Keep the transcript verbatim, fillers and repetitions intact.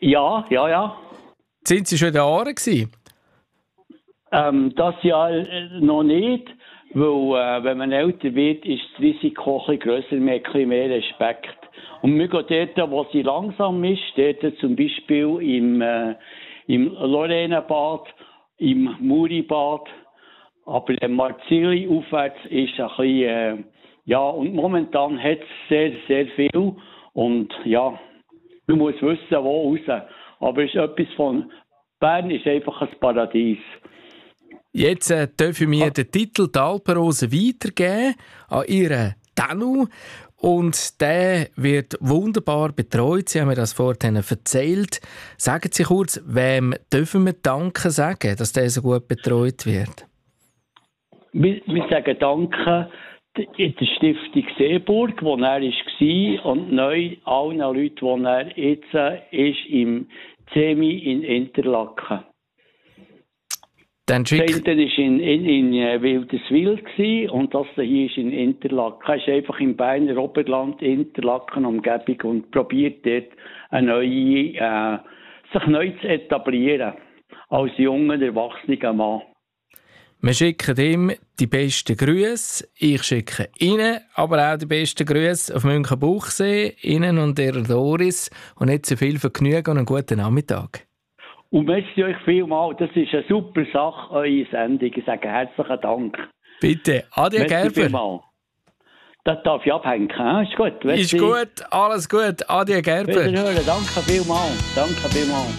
Ja, ja, ja. Sind Sie schon in den Aaren gewesen? Ähm, das ja äh, noch nicht, weil äh, wenn man älter wird, ist das Risiko ein bisschen grösser, man hat ein bisschen mehr Respekt. Und wir gehen dort, wo sie langsam ist, dort zum Beispiel im, äh, im Lorrainebad, im Muribad, aber der Marzili aufwärts ist ein bisschen, äh, ja, und momentan hat es sehr, sehr viel und ja, man muss wissen, wo raus. Aber es ist etwas von, Bern ist einfach ein Paradies. Jetzt äh, dürfen wir den Titel «Die Alpenrose» weitergeben an Ihren Danu. Und der wird wunderbar betreut. Sie haben mir das vorhin erzählt. Sagen Sie kurz, wem dürfen wir Danke sagen, dass der so gut betreut wird? Wir, wir sagen Danke in der Stiftung Seeburg, wo er war, und neu allen Leuten, wo er jetzt ist, im Zemi in Interlaken. Dann schick... Das eine war in, in, in Wilderswil und das hier ist in Interlaken. Er ist einfach im Berner Oberland, Interlaken, Umgebung und probiert dort eine neue, äh, sich neu zu etablieren als junger, erwachsener Mann. Wir schicken ihm die besten Grüße. Ich schicke Ihnen aber auch die besten Grüße auf Münchenbuchsee, Ihnen und Ihrer Doris. Und nicht so viel Vergnügen und einen guten Nachmittag. Und merci euch vielmals. Das ist eine super Sache, eure Sendung. Ich sage herzlichen Dank. Bitte. Adi Gerber. Vielmals. Das darf ich abhängen. He? Ist gut. Merci. Ist gut. Alles gut. Adi Gerber. Wiederhören. Danke vielmals. Danke vielmals.